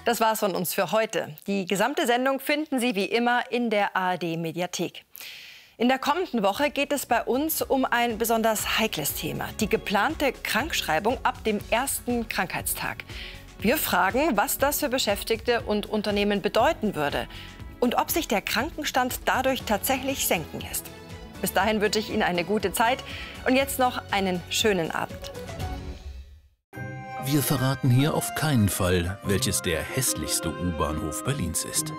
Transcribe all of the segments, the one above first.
Das war's von uns für heute. Die gesamte Sendung finden Sie wie immer in der ARD-Mediathek. In der kommenden Woche geht es bei uns um ein besonders heikles Thema: die geplante Krankschreibung ab dem ersten Krankheitstag. Wir fragen, was das für Beschäftigte und Unternehmen bedeuten würde und ob sich der Krankenstand dadurch tatsächlich senken lässt. Bis dahin wünsche ich Ihnen eine gute Zeit und jetzt noch einen schönen Abend. Wir verraten hier auf keinen Fall, welches der hässlichste U-Bahnhof Berlins ist.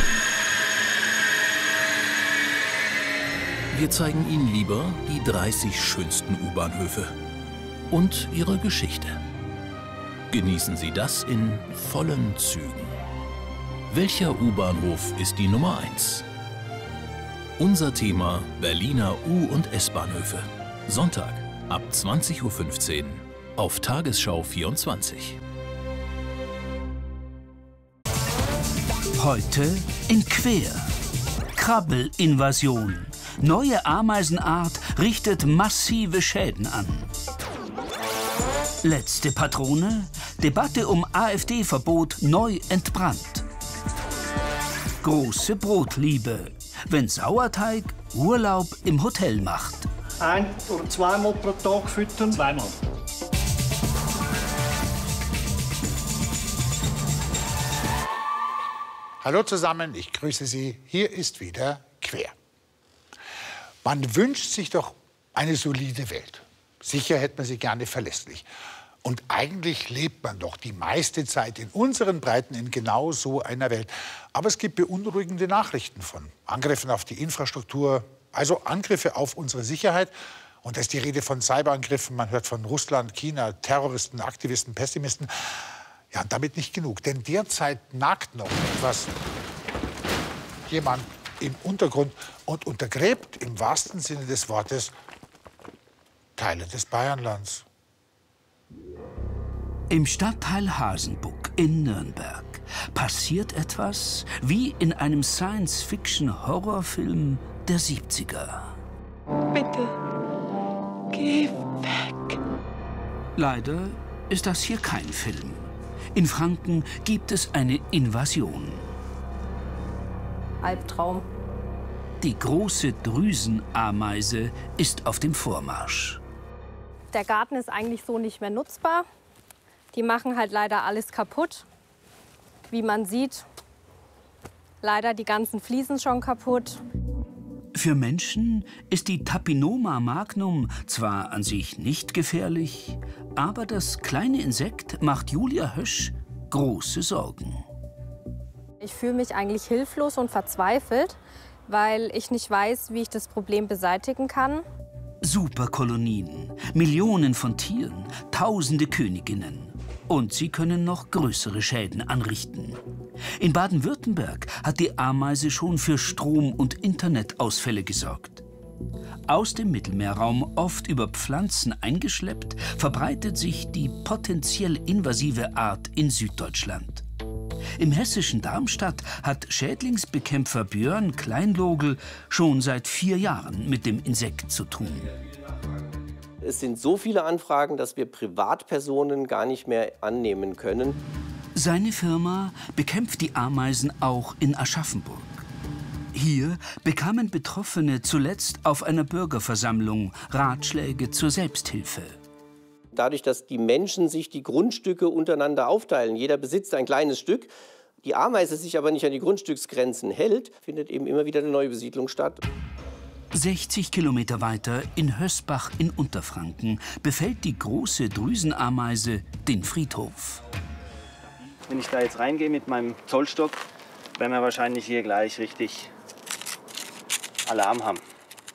Wir zeigen Ihnen lieber die 30 schönsten U-Bahnhöfe und ihre Geschichte. Genießen Sie das in vollen Zügen. Welcher U-Bahnhof ist die Nummer 1? Unser Thema: Berliner U- und S-Bahnhöfe. Sonntag ab 20:15 Uhr auf Tagesschau 24. Heute in Quer. Krabbelinvasion. Neue Ameisenart richtet massive Schäden an. Letzte Patrone. Debatte um AfD-Verbot neu entbrannt. Große Brotliebe. Wenn Sauerteig Urlaub im Hotel macht. Ein- oder zweimal pro Tag füttern? Zweimal. Hallo zusammen, ich grüße Sie. Hier ist wieder Quer. Man wünscht sich doch eine solide Welt. Sicher hätte man sie gerne verlässlich. Und eigentlich lebt man doch die meiste Zeit in unseren Breiten in genau so einer Welt. Aber es gibt beunruhigende Nachrichten von Angriffen auf die Infrastruktur, also Angriffe auf unsere Sicherheit. Und da ist die Rede von Cyberangriffen. Man hört von Russland, China, Terroristen, Aktivisten, Pessimisten. Ja, und damit nicht genug. Denn derzeit nagt noch etwas jemand im Untergrund und untergräbt im wahrsten Sinne des Wortes Teile des Bayernlands. Im Stadtteil Hasenbuck in Nürnberg passiert etwas wie in einem Science-Fiction-Horrorfilm der 70er. Bitte, geh weg. Leider ist das hier kein Film. In Franken gibt es eine Invasion. Albtraum. Die große Drüsenameise ist auf dem Vormarsch. Der Garten ist eigentlich so nicht mehr nutzbar. Die machen halt leider alles kaputt. Wie man sieht, leider die ganzen Fliesen schon kaputt. Für Menschen ist die Tapinoma magnum zwar an sich nicht gefährlich, aber das kleine Insekt macht Julia Hösch große Sorgen. Ich fühle mich eigentlich hilflos und verzweifelt, weil ich nicht weiß, wie ich das Problem beseitigen kann. Superkolonien, Millionen von Tieren, tausende Königinnen. Und sie können noch größere Schäden anrichten. In Baden-Württemberg hat die Ameise schon für Strom- und Internetausfälle gesorgt. Aus dem Mittelmeerraum, oft über Pflanzen eingeschleppt, verbreitet sich die potenziell invasive Art in Süddeutschland. Im hessischen Darmstadt hat Schädlingsbekämpfer Björn Kleinlogel schon seit 4 Jahren mit dem Insekt zu tun. Es sind so viele Anfragen, dass wir Privatpersonen gar nicht mehr annehmen können. Seine Firma bekämpft die Ameisen auch in Aschaffenburg. Hier bekamen Betroffene zuletzt auf einer Bürgerversammlung Ratschläge zur Selbsthilfe. Dadurch, dass die Menschen sich die Grundstücke untereinander aufteilen, jeder besitzt ein kleines Stück, die Ameise sich aber nicht an die Grundstücksgrenzen hält, findet eben immer wieder eine neue Besiedlung statt. 60 Kilometer weiter in Hösbach in Unterfranken befällt die große Drüsenameise den Friedhof. Wenn ich da jetzt reingehe mit meinem Zollstock, werden wir wahrscheinlich hier gleich richtig Alarm haben.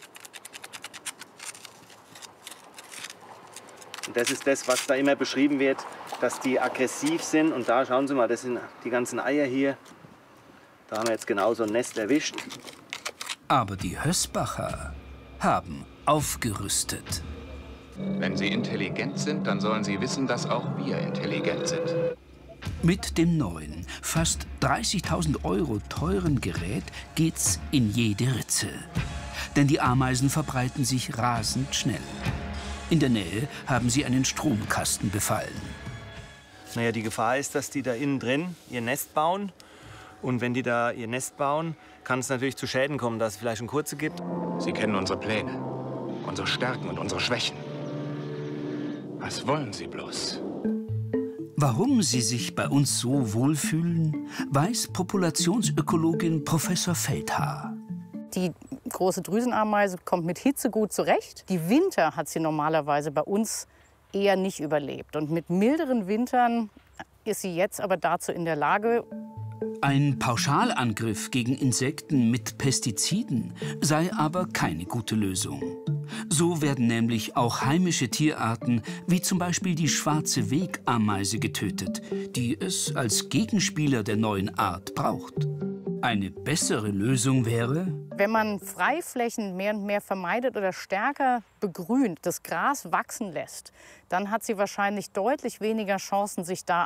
Und das ist das, was da immer beschrieben wird, dass die aggressiv sind. Und da, schauen Sie mal, das sind die ganzen Eier hier. Da haben wir jetzt genau so ein Nest erwischt. Aber die Hösbacher haben aufgerüstet. Wenn Sie intelligent sind, dann sollen Sie wissen, dass auch wir intelligent sind. Mit dem neuen, fast 30.000 € teuren Gerät geht's in jede Ritze. Denn die Ameisen verbreiten sich rasend schnell. In der Nähe haben sie einen Stromkasten befallen. Naja, die Gefahr ist, dass die da innen drin ihr Nest bauen. Und wenn die da ihr Nest bauen, kann es natürlich zu Schäden kommen, dass es vielleicht eine kurze gibt. Sie kennen unsere Pläne, unsere Stärken und unsere Schwächen. Was wollen Sie bloß? Warum sie sich bei uns so wohlfühlen, weiß Populationsökologin Professor Feldhaar. Die große Drüsenameise kommt mit Hitze gut zurecht. Die Winter hat sie normalerweise bei uns eher nicht überlebt. Und mit milderen Wintern ist sie jetzt aber dazu in der Lage. Ein Pauschalangriff gegen Insekten mit Pestiziden sei aber keine gute Lösung. So werden nämlich auch heimische Tierarten, wie zum Beispiel die schwarze Wegameise, getötet, die es als Gegenspieler der neuen Art braucht. Eine bessere Lösung wäre, wenn man Freiflächen mehr und mehr vermeidet oder stärker begrünt, das Gras wachsen lässt, dann hat sie wahrscheinlich deutlich weniger Chancen, sich da